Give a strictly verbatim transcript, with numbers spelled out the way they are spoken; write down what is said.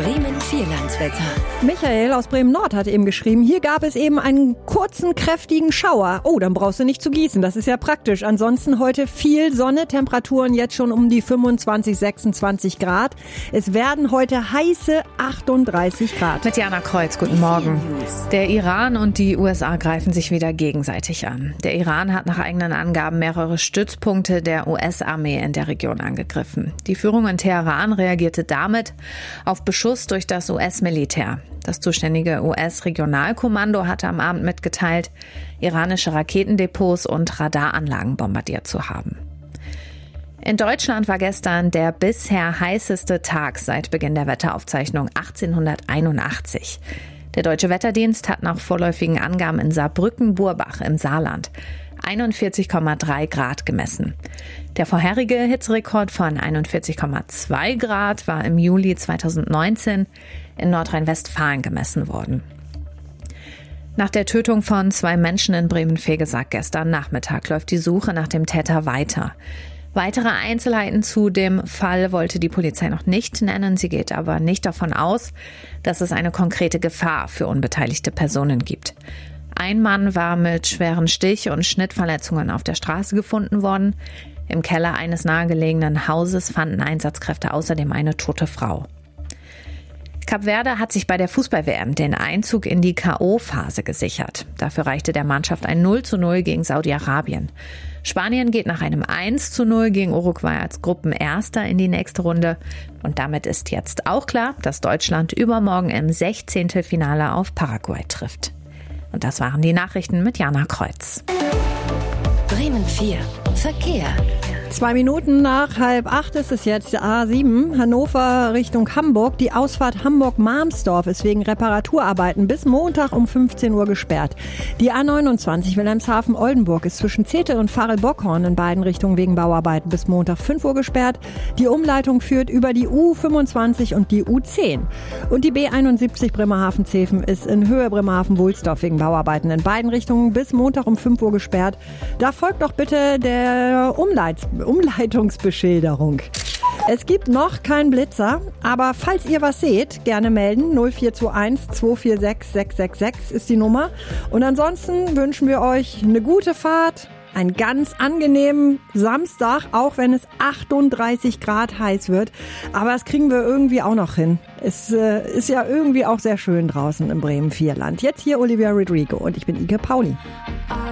Bremen Vierlandswetter. Michael aus Bremen-Nord hat eben geschrieben, hier gab es eben einen kurzen, kräftigen Schauer. Oh, dann brauchst du nicht zu gießen, das ist ja praktisch. Ansonsten heute viel Sonne, Temperaturen jetzt schon um die fünfundzwanzig, sechsundzwanzig Grad. Es werden heute heiße achtunddreißig Grad. Mit Jana Kreuz, guten Morgen. Der Iran und die U S A greifen sich wieder gegenseitig an. Der Iran hat nach eigenen Angaben mehrere Stützpunkte der U S-Armee in der Region angegriffen. Die Führung in Teheran reagierte damit auf Beschuss durch das U S-Militär. Das zuständige U S-Regionalkommando hatte am Abend mitgeteilt, iranische Raketendepots und Radaranlagen bombardiert zu haben. In Deutschland war gestern der bisher heißeste Tag seit Beginn der Wetteraufzeichnung achtzehnhunderteinundachtzig. Der Deutsche Wetterdienst hat nach vorläufigen Angaben in Saarbrücken-Burbach im Saarland einundvierzig Komma drei Grad gemessen. Der vorherige Hitzerekord von einundvierzig Komma zwei Grad war im Juli zweitausendneunzehn in Nordrhein-Westfalen gemessen worden. Nach der Tötung von zwei Menschen in Bremen-Vegesack gestern Nachmittag läuft die Suche nach dem Täter weiter. Weitere Einzelheiten zu dem Fall wollte die Polizei noch nicht nennen. Sie geht aber nicht davon aus, dass es eine konkrete Gefahr für unbeteiligte Personen gibt. Ein Mann war mit schweren Stich- und Schnittverletzungen auf der Straße gefunden worden. Im Keller eines nahegelegenen Hauses fanden Einsatzkräfte außerdem eine tote Frau. Kap Verde hat sich bei der Fußball-W M den Einzug in die K O-Phase gesichert. Dafür reichte der Mannschaft ein null zu null gegen Saudi-Arabien. Spanien geht nach einem eins zu null gegen Uruguay als Gruppenerster in die nächste Runde. Und damit ist jetzt auch klar, dass Deutschland übermorgen im Sechzehntelfinale auf Paraguay trifft. Und das waren die Nachrichten mit Jana Kreuz. Bremen vier Verkehr. Zwei Minuten nach halb acht ist es jetzt, A sieben, Hannover Richtung Hamburg. Die Ausfahrt Hamburg-Marmsdorf ist wegen Reparaturarbeiten bis Montag um fünfzehn Uhr gesperrt. Die A neunundzwanzig Wilhelmshaven-Oldenburg ist zwischen Zetel und Varel-Bockhorn in beiden Richtungen wegen Bauarbeiten bis Montag fünf Uhr gesperrt. Die Umleitung führt über die U fünfundzwanzig und die U zehn. Und die B einundsiebzig Bremerhaven-Zeven ist in Höhe Bremerhaven-Wohlsdorf wegen Bauarbeiten in beiden Richtungen bis Montag um fünf Uhr gesperrt. Da folgt doch bitte der Umleit Umleitungsbeschilderung. Es gibt noch keinen Blitzer, aber falls ihr was seht, gerne melden. null vier zwei eins zwei vier sechs sechs sechs sechs ist die Nummer. Und ansonsten wünschen wir euch eine gute Fahrt, einen ganz angenehmen Samstag, auch wenn es achtunddreißig Grad heiß wird. Aber das kriegen wir irgendwie auch noch hin. Es äh, ist ja irgendwie auch sehr schön draußen im Bremen Vierland. Jetzt hier Olivia Rodrigo und ich bin Ike Pauli.